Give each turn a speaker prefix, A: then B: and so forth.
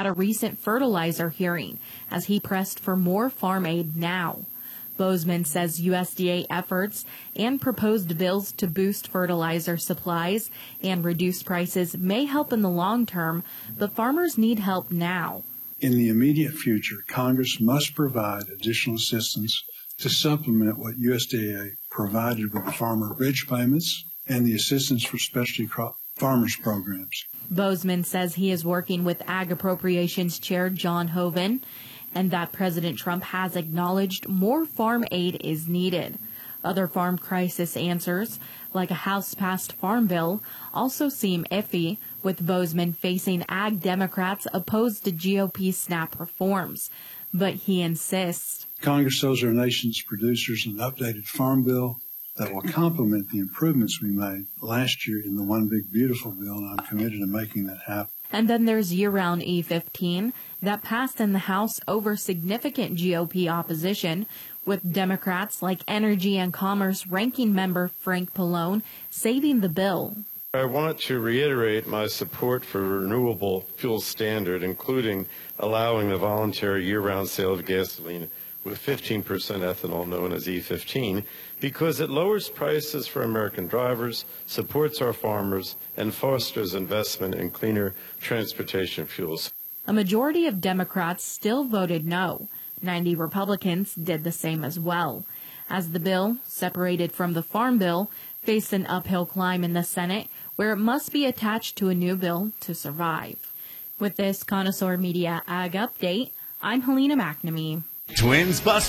A: at a recent fertilizer hearing as he pressed for more farm aid now. Boozman says USDA efforts and proposed bills to boost fertilizer supplies and reduce prices may help in the long term, but farmers need help now.
B: In the immediate future, Congress must provide additional assistance to supplement what USDA provided with the farmer bridge payments and the assistance for specialty crop farmers programs.
A: Boozman says he is working with Ag Appropriations Chair John Hoeven and that President Trump has acknowledged more farm aid is needed. Other farm crisis answers, like a House-passed farm bill, also seem iffy, with Boozman facing Ag Democrats opposed to GOP SNAP reforms. But he insists
B: Congress owes our nation's producers an updated farm bill that will complement the improvements we made last year in the One Big Beautiful bill, and I'm committed to making that happen.
A: And then there's year-round E15 that passed in the House over significant GOP opposition, with Democrats like Energy and Commerce Ranking Member Frank Pallone saving the bill.
C: I want to reiterate my support for renewable fuel standard, including allowing the voluntary year-round sale of gasoline with 15% ethanol, known as E15, because it lowers prices for American drivers, supports our farmers, and fosters investment in cleaner transportation fuels.
A: A majority of Democrats still voted no. 90 Republicans did the same as well. As the bill, separated from the Farm Bill, faced an uphill climb in the Senate, where it must be attached to a new bill to survive. With this Connoisseur Media Ag Update, I'm Helena McNamee.
D: Twins Bus